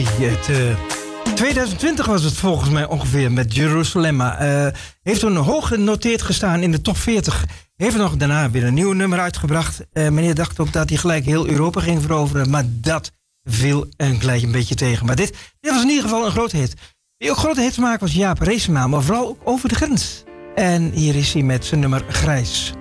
2020 was het volgens mij ongeveer met Jerusalem. Heeft toen hoog genoteerd gestaan in de top 40. Heeft nog daarna weer een nieuw nummer uitgebracht. Meneer dacht ook dat hij gelijk heel Europa ging veroveren. Maar dat viel gelijk een beetje tegen. Maar dit was in ieder geval een grote hit. Die ook grote hits maken was Jaap Reesema. Maar vooral ook over de grens. En hier is hij met zijn nummer Grijs.